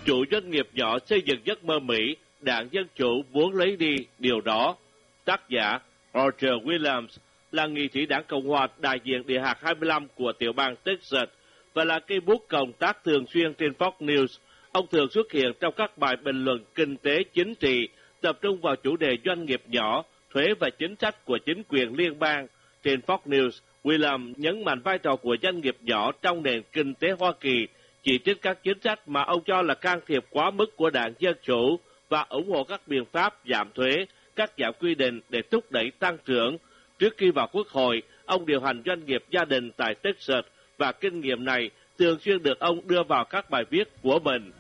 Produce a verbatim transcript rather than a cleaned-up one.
Chủ doanh nghiệp nhỏ xây dựng giấc mơ Mỹ, đảng Dân Chủ muốn lấy đi điều đó. Tác giả Roger Williams là nghị sĩ đảng Cộng hòa đại diện địa hạt hai mươi lăm của tiểu bang Texas và là cây bút cộng tác thường xuyên trên Fox News. Ông thường xuất hiện trong các bài bình luận kinh tế chính trị, tập trung vào chủ đề doanh nghiệp nhỏ, thuế và chính sách của chính quyền liên bang. Trên Fox News, Williams nhấn mạnh vai trò của doanh nghiệp nhỏ trong nền kinh tế Hoa Kỳ, chỉ trích các chính sách mà ông cho là can thiệp quá mức của đảng Dân Chủ và ủng hộ các biện pháp giảm thuế, cắt giảm quy định để thúc đẩy tăng trưởng. Trước khi vào Quốc hội, ông điều hành doanh nghiệp gia đình tại Texas và kinh nghiệm này thường xuyên được ông đưa vào các bài viết của mình.